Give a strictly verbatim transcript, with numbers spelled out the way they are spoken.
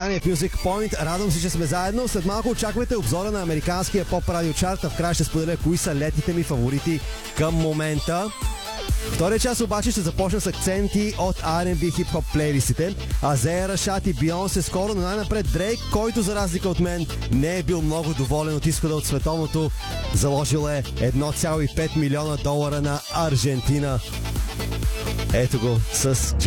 предавание Music Point. Радвам се, че сме заедно. След малко очаквайте обзора на американския поп радио чарт. В края ще споделя кои са летните ми фаворити към момента. Втория час обаче ще започна с акценти от Ар енд Би хип-хоп плейлистите. Азея, Рашат и Бейонсе скоро, но най-напред Дрейк, който за разлика от мен не е бил много доволен от изхода от световното. Заложил е едно цяло и пет милиона долара на Аржентина. Ето го с